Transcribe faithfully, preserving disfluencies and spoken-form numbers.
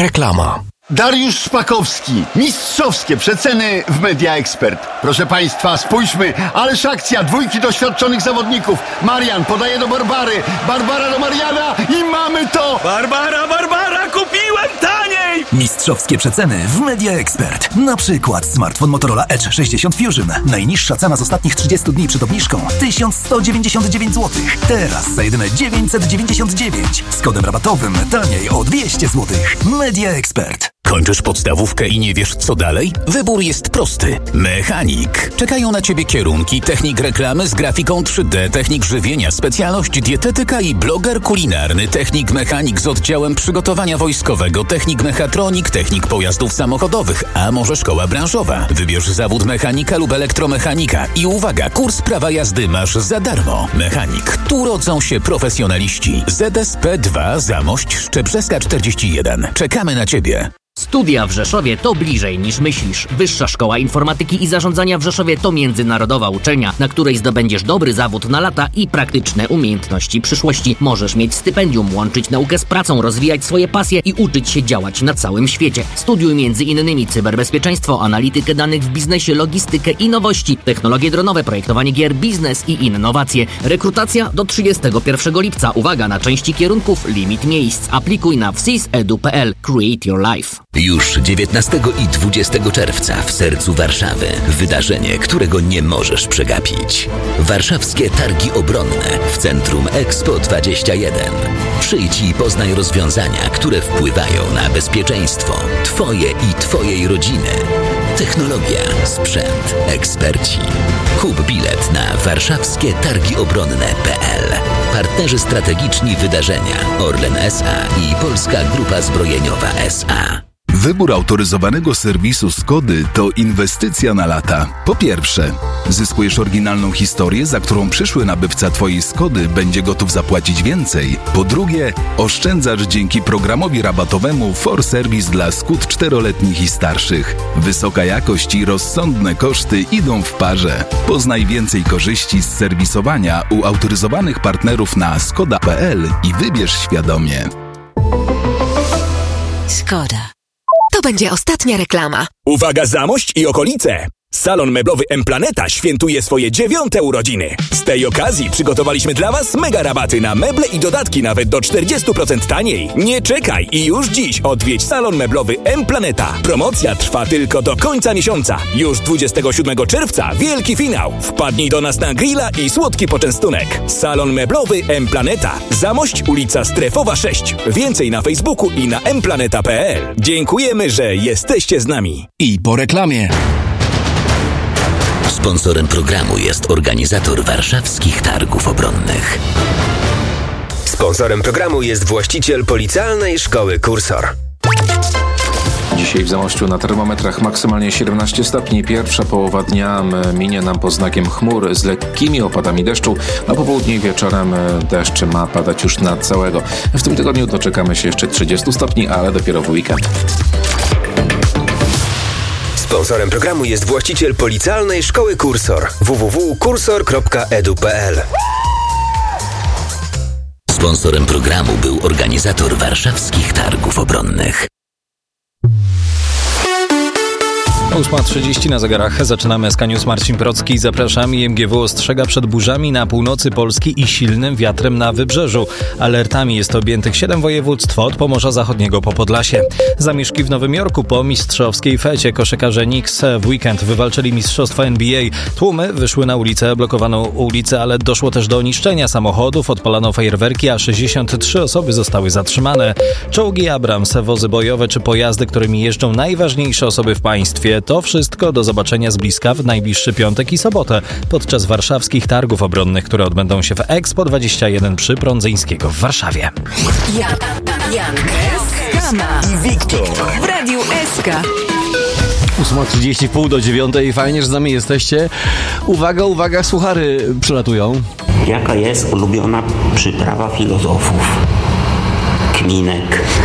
Reklama. Dariusz Szpakowski. Mistrzowskie przeceny w Media Expert. Proszę Państwa, spójrzmy. Ależ akcja dwójki doświadczonych zawodników. Marian podaje do Barbary. Barbara do Mariana i mamy to! Barbara, Barbara, kupiłem taniej! Mistrzowskie przeceny w Media Expert. Na przykład smartfon Motorola Edge sześćdziesiąt Fusion. Najniższa cena z ostatnich trzydziestu dni przed obniżką tysiąc sto dziewięćdziesiąt dziewięć złotych. Teraz za jedyne dziewięćset dziewięćdziesiąt dziewięć. Z kodem rabatowym taniej o dwieście złotych. Media Expert. Kończysz podstawówkę i nie wiesz co dalej? Wybór jest prosty. Mechanik. Czekają na Ciebie kierunki technik reklamy z grafiką trzy D, technik żywienia, specjalność dietetyka i bloger kulinarny, technik mechanik z oddziałem przygotowania wojskowego, technik mechatronik, technik pojazdów samochodowych, a może szkoła branżowa. Wybierz zawód mechanika lub elektromechanika i uwaga, kurs prawa jazdy masz za darmo. Mechanik. Tu rodzą się profesjonaliści. Z S P dwa Zamość Szczebrzeska czterdzieści jeden. Czekamy na Ciebie. Studia w Rzeszowie to bliżej niż myślisz. Wyższa Szkoła Informatyki i Zarządzania w Rzeszowie to międzynarodowa uczelnia, na której zdobędziesz dobry zawód na lata i praktyczne umiejętności przyszłości. Możesz mieć stypendium, łączyć naukę z pracą, rozwijać swoje pasje i uczyć się działać na całym świecie. Studiuj między innymi cyberbezpieczeństwo, analitykę danych w biznesie, logistykę i nowości, technologie dronowe, projektowanie gier, biznes i innowacje. Rekrutacja do trzydziestego pierwszego lipca. Uwaga na części kierunków, limit miejsc. Aplikuj na w s i s kropka e d u kropka p l. Create your life. Już dziewiętnastego i dwudziestego czerwca w sercu Warszawy wydarzenie, którego nie możesz przegapić. Warszawskie Targi Obronne w Centrum Expo dwadzieścia jeden. Przyjdź i poznaj rozwiązania, które wpływają na bezpieczeństwo Twoje i Twojej rodziny. Technologia, sprzęt, eksperci. Kup bilet na warszawskie targi obronne kropka p l. Partnerzy strategiczni wydarzenia Orlen S A i Polska Grupa Zbrojeniowa S A. Wybór autoryzowanego serwisu Skody to inwestycja na lata. Po pierwsze, zyskujesz oryginalną historię, za którą przyszły nabywca Twojej Skody będzie gotów zapłacić więcej. Po drugie, oszczędzasz dzięki programowi rabatowemu For Service dla Skód czteroletnich i starszych. Wysoka jakość i rozsądne koszty idą w parze. Poznaj więcej korzyści z serwisowania u autoryzowanych partnerów na skoda kropka p l i wybierz świadomie. Skoda. To będzie ostatnia reklama. Uwaga Zamość i okolice! Salon meblowy M-Planeta świętuje swoje dziewiąte urodziny. Z tej okazji przygotowaliśmy dla Was mega rabaty na meble i dodatki nawet do czterdzieści procent taniej. Nie czekaj i już dziś odwiedź salon meblowy M-Planeta. Promocja trwa tylko do końca miesiąca. Już dwudziestego siódmego czerwca wielki finał. Wpadnij do nas na grilla i słodki poczęstunek. Salon meblowy M-Planeta. Zamość, ulica Strefowa sześć. Więcej na Facebooku i na m planeta kropka p l. Dziękujemy, że jesteście z nami. I po reklamie. Sponsorem programu jest organizator warszawskich targów obronnych. Sponsorem programu jest właściciel Policjalnej Szkoły Kursor. Dzisiaj w Zamościu na termometrach maksymalnie siedemnaście stopni. Pierwsza połowa dnia minie nam pod znakiem chmur z lekkimi opadami deszczu, a po południu i wieczorem deszcz ma padać już na całego. W tym tygodniu doczekamy się jeszcze trzydziestu stopni, ale dopiero w weekend. Sponsorem programu jest właściciel Policjalnej Szkoły Kursor. w w w kropka kursor kropka e d u kropka p l. Sponsorem programu był organizator warszawskich targów obronnych. ósma trzydzieści na zegarach. Zaczynamy S K News. Marcin Procki. Zapraszam. I M G W ostrzega przed burzami na północy Polski i silnym wiatrem na wybrzeżu. Alertami jest objętych siedem województw od Pomorza Zachodniego po Podlasie. Zamieszki w Nowym Jorku po mistrzowskiej fecie. Koszykarze Knicks w weekend wywalczyli mistrzostwa N B A. Tłumy wyszły na ulicę, blokowano ulice, ale doszło też do niszczenia samochodów, odpalano fajerwerki, a sześćdziesiąt trzy osoby zostały zatrzymane. Czołgi Abrams, wozy bojowe czy pojazdy, którymi jeżdżą najważniejsze osoby w państwie. To wszystko do zobaczenia z bliska w najbliższy piątek i sobotę podczas warszawskich targów obronnych, które odbędą się w Expo dwadzieścia jeden przy Prądzyńskiego w Warszawie. Jan, Jan, Skama i Wiktor w Radiu S K. ósma trzydzieści, pół do dziewiątej. Fajnie, że z nami jesteście. Uwaga, uwaga, suchary przylatują. Jaka jest ulubiona przyprawa filozofów? Kminek.